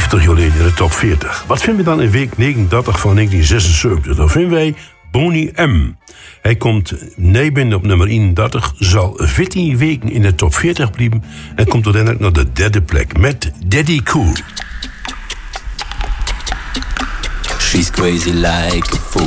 50 jaar in de top 40. Wat vinden we dan in week 39 van 1976? Dan vinden wij Boney M. Hij komt binnen op nummer 31, zal 14 weken in de top 40 blijven en komt uiteindelijk naar de derde plek met Daddy Cool. She's crazy like a fool.